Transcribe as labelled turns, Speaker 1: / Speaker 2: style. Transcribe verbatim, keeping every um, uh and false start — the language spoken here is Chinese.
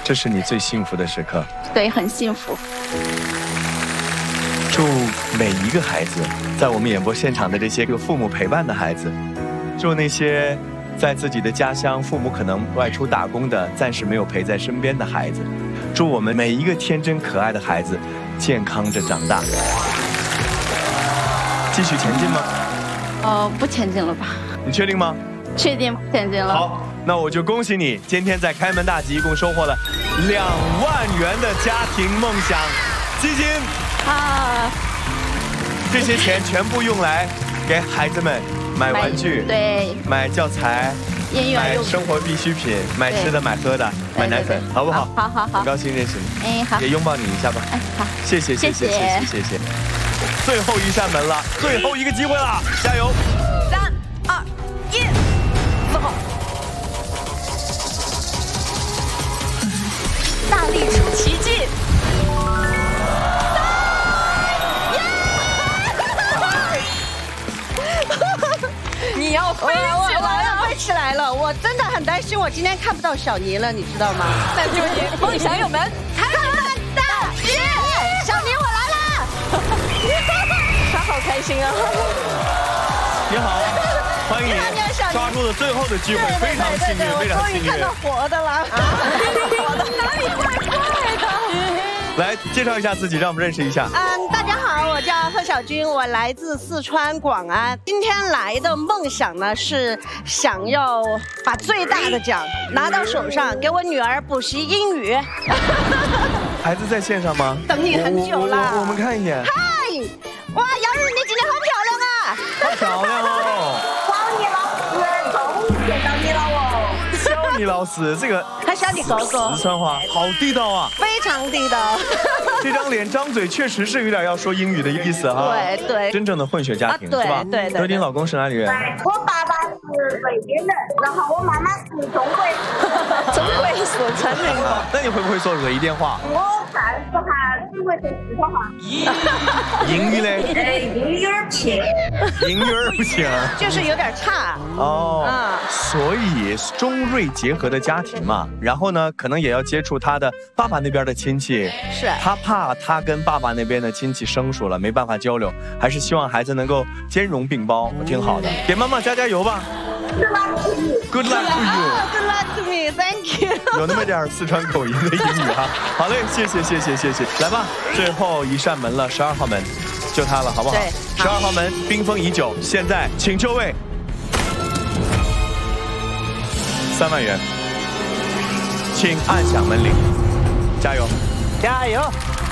Speaker 1: 这是你最幸福的时刻。
Speaker 2: 对，很幸福。
Speaker 1: 祝每一个孩子，在我们演播现场的这些个父母陪伴的孩子，祝那些在自己的家乡父母可能外出打工的，暂时没有陪在身边的孩子，祝我们每一个天真可爱的孩子健康着长大。继续前进吗？
Speaker 2: 哦，不前进了吧？
Speaker 1: 你确定吗？
Speaker 2: 确定前进了。
Speaker 1: 好，那我就恭喜你，今天在开门大吉一共收获了两万元的家庭梦想基金
Speaker 2: 啊！
Speaker 1: 这些钱全部用来给孩子们买玩具，
Speaker 2: 对，
Speaker 1: 买教材，买生活必需品，买吃的，买喝的，买奶粉，好不好？
Speaker 2: 好好好，
Speaker 1: 很高兴认识你。
Speaker 2: 哎，好，
Speaker 1: 也拥抱你一下吧。
Speaker 2: 哎，好，
Speaker 1: 谢谢谢谢谢谢谢谢。最后一扇门了，最后一个机会了，加油！
Speaker 2: 三二一，四号，大力出奇迹。你要飞起来了，
Speaker 3: 飞起来了！我真的很担心，我今天看不到小尼了，你知道吗？
Speaker 2: 那就你梦想有门，开门大吉！
Speaker 3: 小尼，我来了！
Speaker 2: 他好开心啊！
Speaker 1: 你好，欢迎你！抓住了最后的机会，非常幸运，非常幸运。
Speaker 3: 看到活的了，
Speaker 2: 活的哪里怪怪的？
Speaker 1: 来介绍一下自己，让我们认识一下。
Speaker 3: 嗯，大家好，我叫贺小军，我来自四川广安。今天来的梦想呢是想要把最大的奖拿到手上，给我女儿补习英语。
Speaker 1: 孩子在线上吗？
Speaker 3: 等你很久了。
Speaker 1: 我, 我, 我们看一眼。
Speaker 3: 嗨，哇，杨日，你今天好漂亮啊！
Speaker 1: 好漂亮哦！
Speaker 3: 小李老师，终于见到你了哦！
Speaker 1: 小李老师，这个
Speaker 3: 他小李哥哥，
Speaker 1: 四川话好地道啊，
Speaker 3: 非常地道。
Speaker 1: 这张脸张嘴确实是有点要说英语的意思哈。
Speaker 3: 对对，
Speaker 1: 真正的混血家庭、
Speaker 3: 啊、
Speaker 1: 是吧？
Speaker 3: 对对对。
Speaker 1: 所以你老公是哪里人？
Speaker 4: 我爸爸是瑞典人，然后我妈妈是中国人。
Speaker 2: 中国四川人。
Speaker 1: 那你会不会说瑞典话？
Speaker 4: 我暂时还只会说四川话。
Speaker 1: 英语嘞？
Speaker 4: 呃，英语儿不行。
Speaker 1: 英语儿不行。
Speaker 3: 就是有点差。
Speaker 1: 哦。
Speaker 3: 啊。
Speaker 1: 所以中瑞结合的家庭嘛，然后呢，可能也要接触他的爸爸那边的亲戚。
Speaker 3: 是。他
Speaker 1: 怕他跟爸爸那边的亲戚生疏了，没办法交流，还是希望孩子能够兼容并包，挺好的。给妈妈加加油吧。
Speaker 4: Good luck to you.
Speaker 1: Good luck to you.
Speaker 3: Good luck to me. Thank you.
Speaker 1: 有那么点四川口音的英语哈。好嘞，谢谢谢谢谢谢。来吧，最后一扇门了，十二号门，就它了，好不好？
Speaker 3: 对。
Speaker 1: 十二号门冰封已久，现在请就位。三万元，请按响门铃，加油，
Speaker 3: 加油。